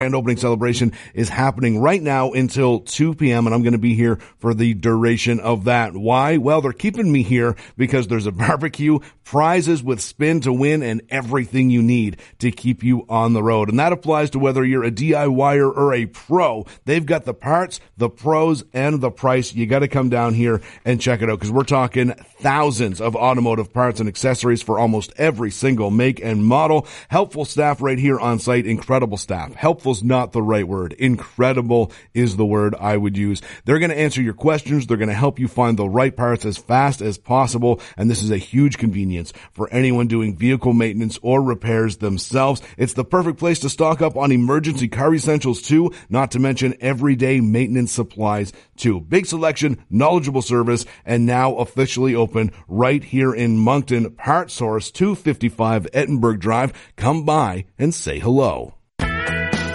Grand opening celebration is happening right now until 2 p.m. and I'm going to be here for the duration of that. Why? Well, they're keeping me here because there's a barbecue, prizes with spin to win, and everything you need to keep you on the road. And that applies to whether you're a DIYer or a pro. They've got the parts, the pros, and the price. You got to come down here and check it out because we're talking thousands of automotive parts and accessories for almost every single make and model. Helpful staff right here on site. Incredible staff. Helpful's not the right word. Incredible is the word I would use. They're going to answer your questions. They're going to help you find the right parts as fast as possible. And this is a huge convenience for anyone doing vehicle maintenance or repairs themselves. It's the perfect place to stock up on emergency car essentials too, not to mention everyday maintenance supplies too. Big selection, knowledgeable service, and now officially open right here in Moncton. Part Source, 255 Ettenberg Drive. Come by and say hello.